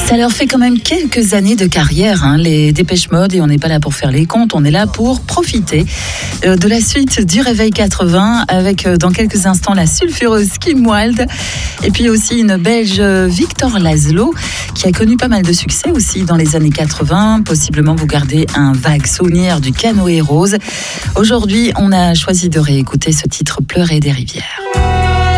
Ça leur fait quand même quelques années de carrière, les Dépêche Mode, et on n'est pas là pour faire les comptes, on est là pour profiter de la suite du Réveil 80 avec dans quelques instants la sulfureuse Kim Wilde et puis aussi une Belge, Victor Laszlo, qui a connu pas mal de succès aussi dans les années 80. Possiblement vous gardez un vague souvenir du Canoë Rose. Aujourd'hui, on a choisi de réécouter ce titre Pleurer des rivières.